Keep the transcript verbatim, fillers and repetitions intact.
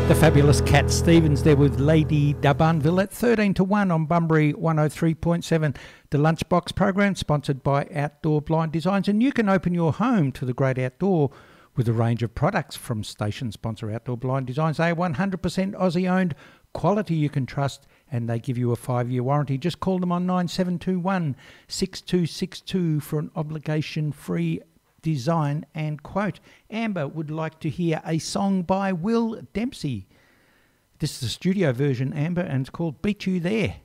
The fabulous Cat Stevens there with Lady D'Abanville at thirteen to one on Bunbury one oh three point seven. The Lunchbox program sponsored by Outdoor Blind Designs, and you can open your home to the great outdoor with a range of products from station sponsor Outdoor Blind Designs. They are one hundred percent Aussie owned, quality you can trust, and they give you a five-year warranty. Just call them on nine seven two one, six two six two for an obligation-free design and quote. Amber would like to hear a song by Will Dempsey. This is the studio version, Amber, and it's called Beat You There.